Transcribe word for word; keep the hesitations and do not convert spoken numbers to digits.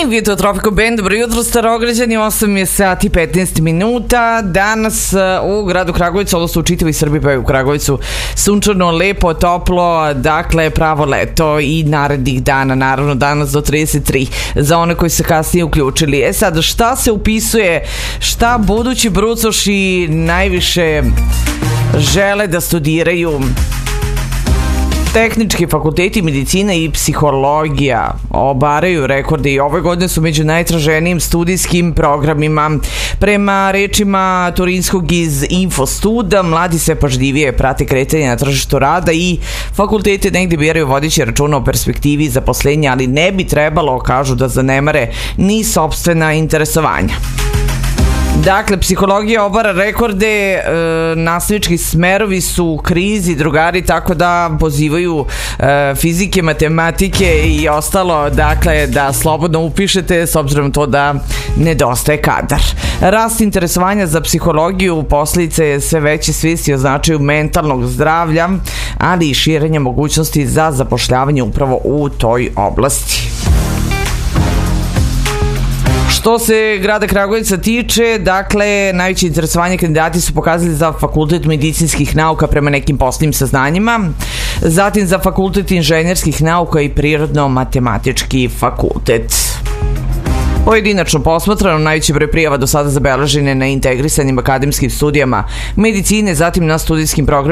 Vi to Tropico Band, dobro jutro Starograđani, osam je sati petnaest minuta. Danas u gradu Kragujevcu, odnosno u čitavoj Srbiji, pa je u Kragujevcu sunčano, lepo, toplo, dakle pravo leto i narednih dana, naravno danas do trideset tri za one koji se kasnije uključili. E sad, šta se upisuje, šta budući brucoši najviše žele da studiraju? Tehnički fakulteti, medicina i psihologija obaraju rekorde i ove godine su među najtraženijim studijskim programima. Prema rečima Turinskog iz Infostuda, mladi sve pažljivije prate kretanje na tržištu rada i fakultete negde biraju vodeći računa o perspektivi zaposlenja, ali ne bi trebalo, kažu, da zanemare ni sopstvena interesovanja. Dakle, psihologija obara rekorde, e, nastavnički smerovi su u krizi, drugari, tako da pozivaju e, fizike, matematike i ostalo, dakle, da slobodno upišete s obzirom to da nedostaje kadar. Rast interesovanja za psihologiju posljedica je sve veće svijesti o značaju mentalnog zdravlja, ali i širenje mogućnosti za zapošljavanje upravo u toj oblasti. Što se grada Kragujevca tiče, dakle, najveće interesovanje kandidati su pokazali za Fakultet medicinskih nauka prema nekim poslovnim saznanjima, zatim za Fakultet inženjerskih nauka i Prirodno-matematički fakultet. Pojedinačno posmatrano, najveći broj prijava do sada zabeležene na integrisanim akademskim studijama medicine, zatim na studijskim programima